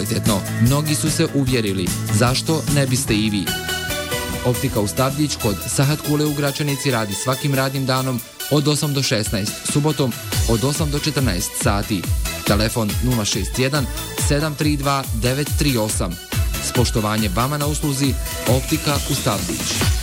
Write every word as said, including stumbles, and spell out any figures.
kvalitetno. Mnogi su se uvjerili, zašto ne biste i vi? Optika Ustavdić kod Sahat Kule u Gračanici radi svakim radnim danom od osam do šesnaest, subotom od osam do četrnaest sati. Telefon nula šest jedan sedam tri dva devet tri osam. S poštovanjem vama na usluzi Optika Ustavdić.